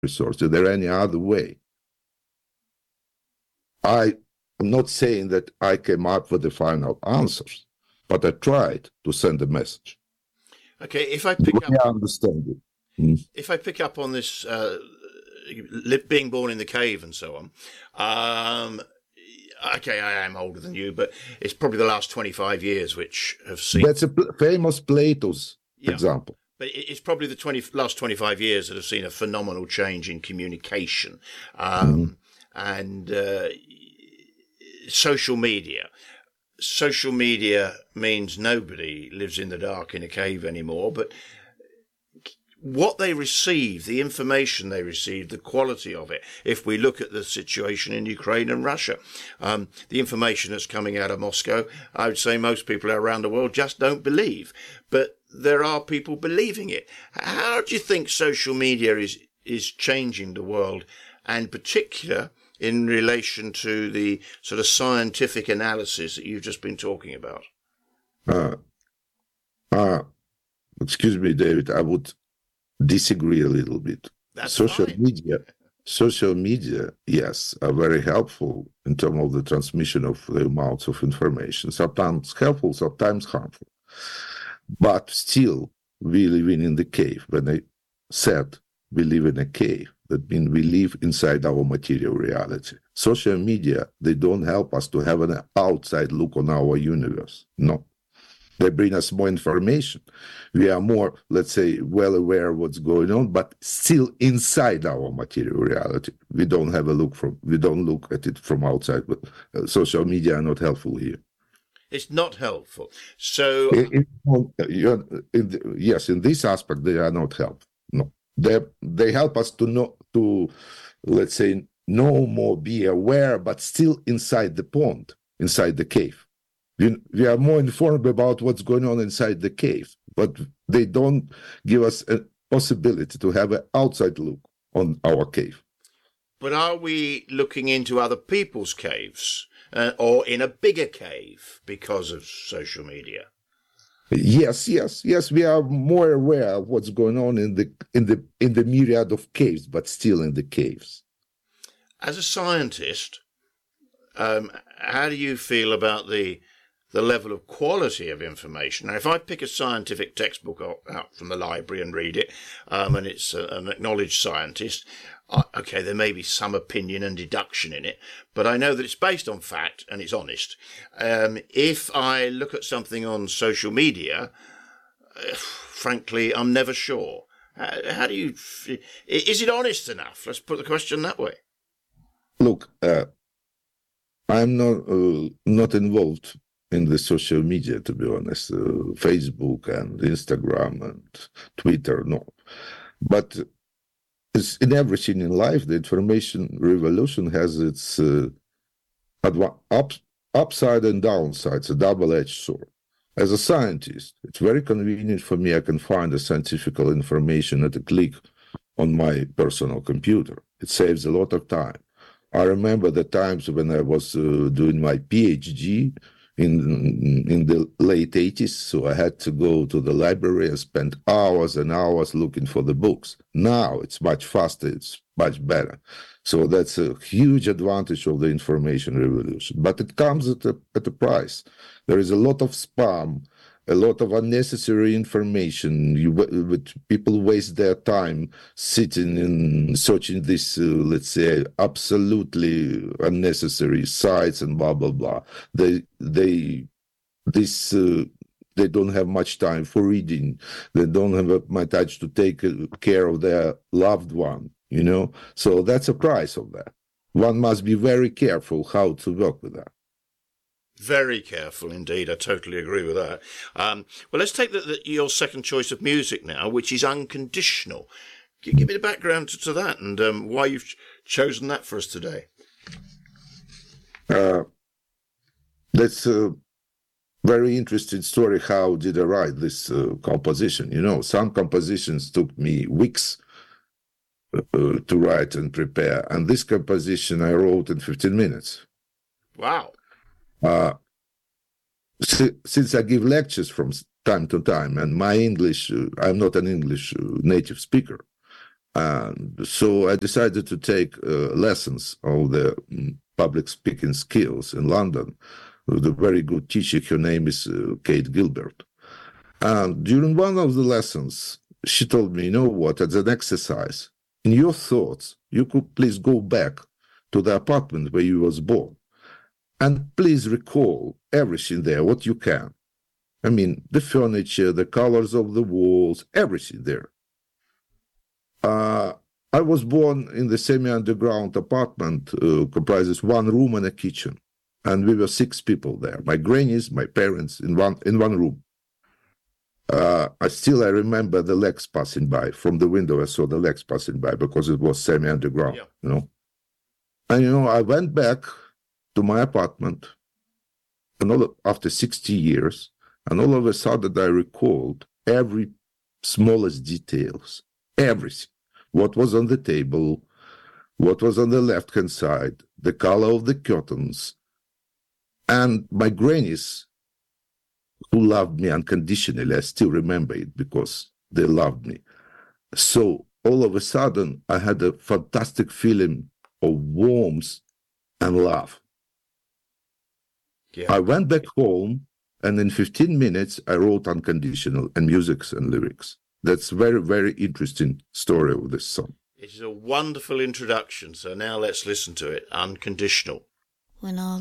source. Is there any other way? I'm not saying that I came up with the final answers, but I tried to send a message. Okay, if I pick up, understand it. If I pick up on this, being born in the cave and so on, okay, I am older than you, but it's probably the last 25 years which have seen... That's a famous Plato's example. But it's probably the last 25 years that have seen a phenomenal change in communication and social media. Social media means nobody lives in the dark in a cave anymore, but what they receive, the information they receive, the quality of it, if we look at the situation in Ukraine and Russia, the information that's coming out of Moscow, I would say most people around the world just don't believe. But there are people believing it. How do you think social media is changing the world, and particular in relation to the sort of scientific analysis that you've just been talking about? Excuse me, David, I would disagree a little bit. That's social fine. media, yes, are very helpful in terms of the transmission of the amounts of information. Sometimes helpful, sometimes harmful. But still, we live in the cave. When I said we live in a cave, that means we live inside our material reality. Social media, they don't help us to have an outside look on our universe. No. They bring us more information. We are more, let's say, well aware of what's going on, but still inside our material reality. We don't look at it from outside. But social media are not helpful here. It's not helpful. So yes, in this aspect, they are not helpful. No, they help us to let's say, no more be aware, but still inside the pond, inside the cave. We are more informed about what's going on inside the cave, but they don't give us a possibility to have an outside look on our cave. But are we looking into other people's caves or in a bigger cave because of social media? Yes. We are more aware of what's going on in the myriad of caves, but still in the caves. As a scientist, how do you feel about the level of quality of information? Now, if I pick a scientific textbook out from the library and read it, and it's an acknowledged scientist, okay, there may be some opinion and deduction in it, but I know that it's based on fact and it's honest. If I look at something on social media, frankly, I'm never sure. How do you... Is it honest enough? Let's put the question that way. Look, I'm not involved in the social media, to be honest, Facebook and Instagram and Twitter, no. But it's in everything in life, the information revolution has its upside and downside, a double-edged sword. As a scientist, it's very convenient for me. I can find the scientific information at a click on my personal computer. It saves a lot of time. I remember the times when I was doing my PhD in the late 80s, so I had to go to the library and spend hours and hours looking for the books. Now it's much faster, it's much better. So that's a huge advantage of the information revolution. But it comes at a price. There is a lot of spam, a lot of unnecessary information. People waste their time sitting and searching this, let's say, absolutely unnecessary sites and blah blah blah. They don't have much time for reading. They don't have much time to take care of their loved one. So that's a price of that. One must be very careful how to work with that. Very careful indeed. I totally agree with that. Well, let's take your second choice of music now, which is Unconditional. Give me the background to that and why you've chosen that for us today. That's a very interesting story. How did I write this composition? Some compositions took me weeks to write and prepare, and this composition I wrote in 15 minutes. Wow. Since I give lectures from time to time, and my English, I'm not an English native speaker, And so I decided to take lessons of the public speaking skills in London with a very good teacher. Her name is Kate Gilbert. And during one of the lessons, she told me, you know what, as an exercise, in your thoughts, you could please go back to the apartment where you was born and please recall everything there, what you can. I mean, the furniture, the colors of the walls, everything there. I was born in the semi-underground apartment, comprises one room and a kitchen. And we were 6 people there, my grannies, my parents, in one room. I remember the legs passing by. From the window, I saw the legs passing by because it was semi-underground, you know. And, you know, I went back to my apartment after 60 years, and all of a sudden I recalled every smallest details, everything. What was on the table, what was on the left-hand side, the color of the curtains, and my grannies, who loved me unconditionally. I still remember it because they loved me. So all of a sudden, I had a fantastic feeling of warmth and love. Yeah. I went back home, and in 15 minutes, I wrote Unconditional and music and lyrics. That's very, very interesting story of this song. It is a wonderful introduction. So now let's listen to it. Unconditional. When all